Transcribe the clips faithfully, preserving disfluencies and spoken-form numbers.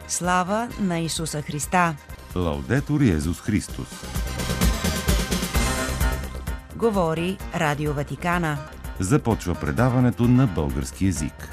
Слава на Исуса Христа! Лаудетур Йезус Христос! Говори Радио Ватикана. Започва предаването на български език.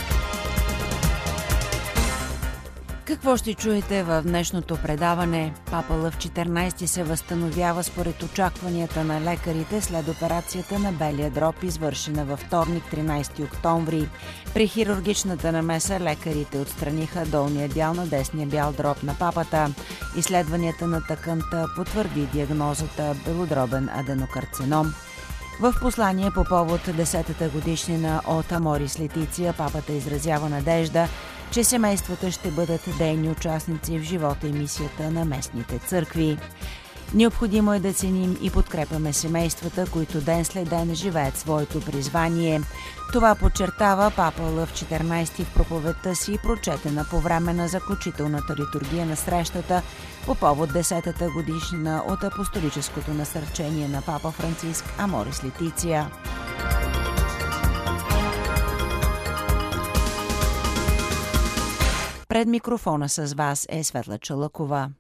Какво ще чуете в днешното предаване? Папа Лъв четиринайсети се възстановява според очакванията на лекарите след операцията на белия дроб, извършена във вторник, тринайсети октомври. При хирургичната намеса лекарите отстраниха долния дял на десния бял дроб на папата. Изследванията на тъканта потвърди диагнозата белодробен аденокарцином. В послание по повод десетата годишнина от Аморис Летиция, папата изразява надежда, че семействата ще бъдат дейни участници в живота и мисията на местните църкви. Необходимо е да ценим и подкрепяме семействата, които ден след ден живеят своето призвание. Това подчертава папа Лъв четиринайсети в проповедта си, прочетена по време на заключителната литургия на срещата по повод десетата годишнина от апостолическото насърчение на папа Франциск Аморис Летиция. Пред микрофона с вас е Светла Чалъкова.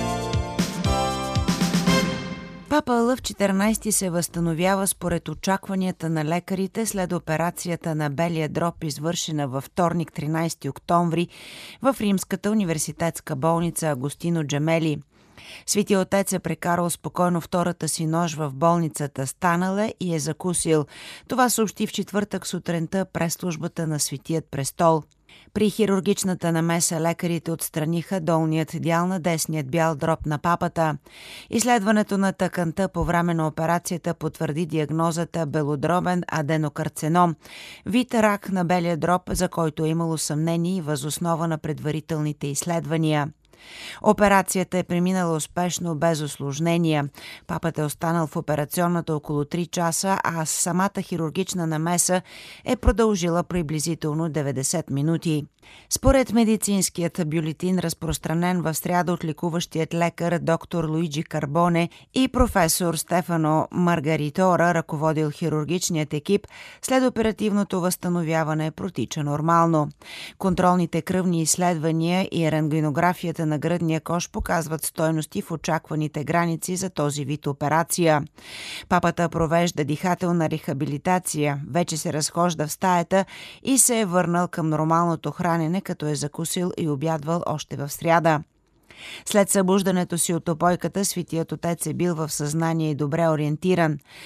Папа Лъв четиринайсети се възстановява според очакванията на лекарите след операцията на белия дроб, извършена във вторник, тринайсети октомври в Римската университетска болница Агостино Джемели. Свети отец е прекарал спокойно втората си нощ в болницата, станал е и е закусил. Това съобщи в четвъртък сутринта пресслужбата на Светият престол. При хирургичната намеса лекарите отстраниха долният дял на десният бял дроб на папата. Изследването на тъканта по време на операцията потвърди диагнозата белодробен аденокарцином, вид рак на белия дроб, за който е имало съмнение въз основа на предварителните изследвания. Операцията е преминала успешно без усложнения. Папата е останал в операционната около три часа, а самата хирургична намеса е продължила приблизително деветдесет минути. Според медицинският бюлетин, разпространен в сряда от лекуващият лекар доктор Луиджи Карбоне и професор Стефано Маргаритора, ръководил хирургичният екип, след оперативното възстановяване протича нормално. Контролните кръвни изследвания и рентгенографията на гръдния кош показват стойности в очакваните граници за този вид операция. Папата провежда дихателна рехабилитация, вече се разхожда в стаята и се е върнал към нормалното хранене, като е закусил и обядвал още в сряда. След събуждането си от опойката, Светият отец е бил в съзнание и добре ориентиран.